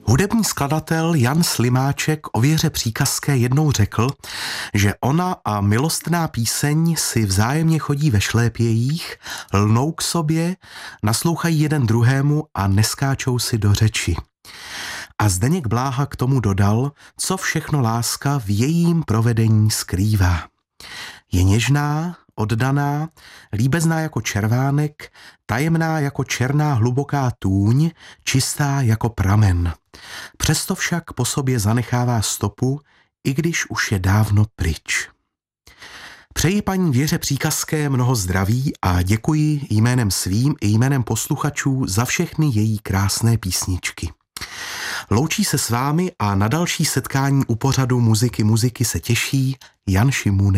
Hudební skladatel Jan Slimáček o Věře Příkazské jednou řekl, že ona a milostná píseň si vzájemně chodí ve šlépějích, lnou k sobě, naslouchají jeden druhému a neskáčou si do řeči. A Zdeněk Bláha k tomu dodal, co všechno láska v jejím provedení skrývá. Je něžná, oddaná, líbezná jako červánek, tajemná jako černá hluboká tůň, čistá jako pramen. Přesto však po sobě zanechává stopu, i když už je dávno pryč. Přeji paní Věře Příkazské mnoho zdraví a děkuji jménem svým i jménem posluchačů za všechny její krásné písničky. Loučí se s vámi a na další setkání u pořadu Muziky se těší Jan Šimůnek.